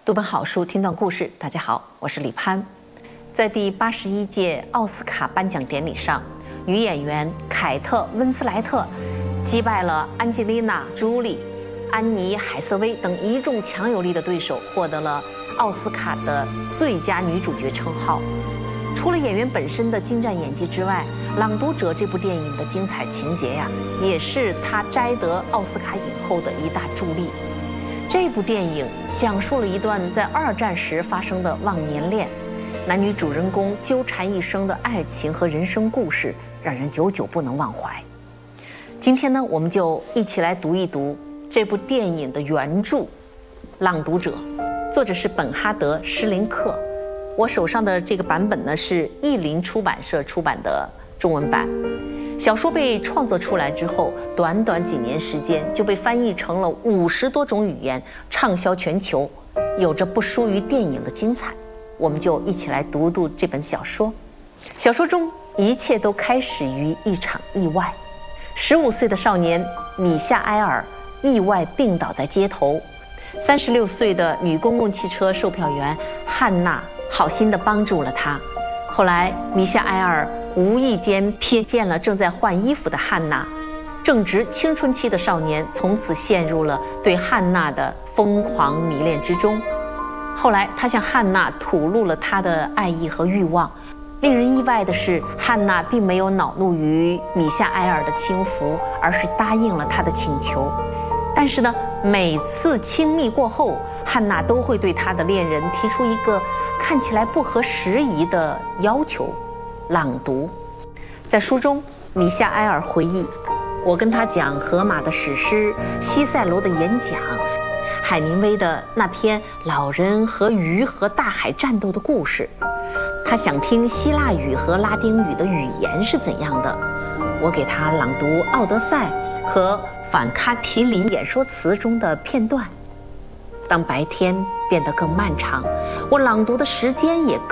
读本好书，听段故事。大家好，我是李攀。在第81届奥斯卡颁奖典礼上，女演员凯特·温斯莱特击败了安吉丽娜·朱莉、安妮·海瑟薇等一众强有力的对手，获得了奥斯卡的最佳女主角称号。除了演员本身的精湛演技之外，《朗读者》这部电影的精彩情节也是她摘得奥斯卡影后的一大助力。这部电影讲述了一段在2战时发生的忘年恋，男女主人公纠缠一生的爱情和人生故事，让人久久不能忘怀。今天呢，我们就一起来读一读这部电影的原著《朗读者》，作者是本哈德·施林克。我手上的这个版本呢，是译林出版社出版的中文版。小说被创作出来之后，短短几年时间就被翻译成了50多种语言，畅销全球，有着不输于电影的精彩。我们就一起来读读这本小说。小说中一切都开始于一场意外。15岁的少年米夏埃尔意外病倒在街头，36岁的女公共汽车售票员汉娜好心地帮助了他。后来米夏埃尔无意间瞥见了正在换衣服的汉娜，正值青春期的少年从此陷入了对汉娜的疯狂迷恋之中。后来他向汉娜吐露了他的爱意和欲望。令人意外的是，汉娜并没有恼怒于米夏埃尔的轻浮，而是答应了他的请求。但是呢，每次亲密过后，汉娜都会对她的恋人提出一个看起来不合时宜的要求：朗读。在书中，米夏埃尔回忆，我跟他讲荷马的史诗、西塞罗的演讲、海明威的那篇老人和鱼和大海战斗的故事。他想听希腊语和拉丁语的语言是怎样的。我给他朗读《奥德赛》和反卡提林演说词中的片段。当白天变得更漫长，我朗读的时间也